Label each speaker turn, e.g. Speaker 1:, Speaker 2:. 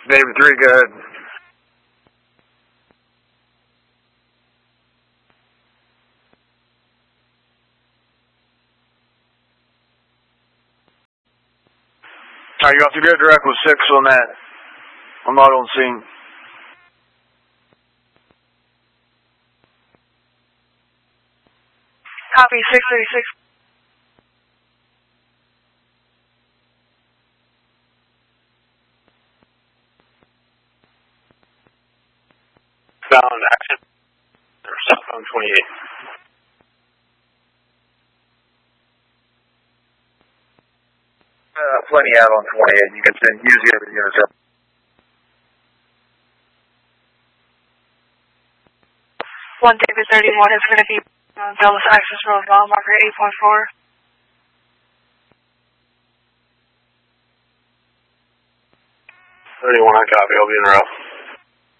Speaker 1: David 3, go ahead. Alright, you're off to go direct with 6 on that. I'm not on scene.
Speaker 2: Copy, 636.
Speaker 3: Found action. Or southbound 28.
Speaker 1: Plenty out on 28. You can send use the other units up.
Speaker 2: 1 David 31 is going to be Dulles Access Road, mile marker 8.4.
Speaker 3: 31, I copy. I'll be in route.